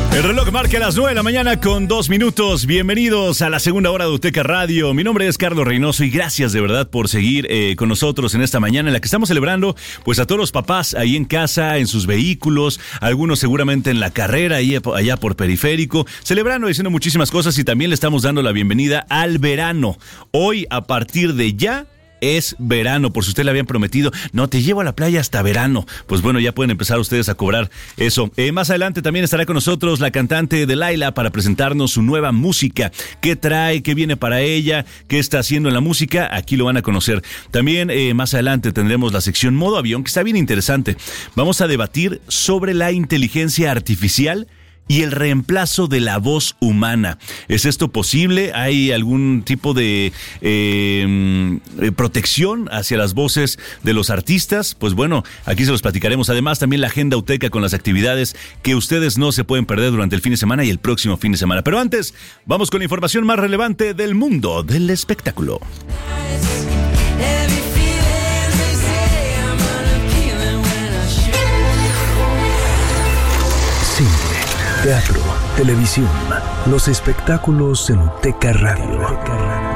El reloj marca las 9 de la mañana con 2 minutos. Bienvenidos a la segunda hora de Uteca Radio. Mi nombre es Carlos Reynoso y gracias de verdad por seguir con nosotros en esta mañana en la que estamos celebrando pues a todos los papás ahí en casa, en sus vehículos, algunos seguramente en la carrera, ahí allá por Periférico, celebrando y haciendo muchísimas cosas, y también le estamos dando la bienvenida al verano. Hoy, a partir de ya, es verano, por si usted le habían prometido, no, te llevo a la playa hasta verano. Pues bueno, ya pueden empezar ustedes a cobrar eso. Más adelante también estará con nosotros la cantante Delilah para presentarnos su nueva música. ¿Qué trae? ¿Qué viene para ella? ¿Qué está haciendo en la música? Aquí lo van a conocer. También más adelante tendremos la sección Modo Avión, que está bien interesante. Vamos a debatir sobre la inteligencia artificial y el reemplazo de la voz humana. ¿Es esto posible? ¿Hay algún tipo de protección hacia las voces de los artistas? Pues bueno, aquí se los platicaremos. Además, también la agenda Uteca con las actividades que ustedes no se pueden perder durante el fin de semana y el próximo fin de semana. Pero antes, vamos con la información más relevante del mundo del espectáculo. Teatro, televisión, los espectáculos en Uteca Radio.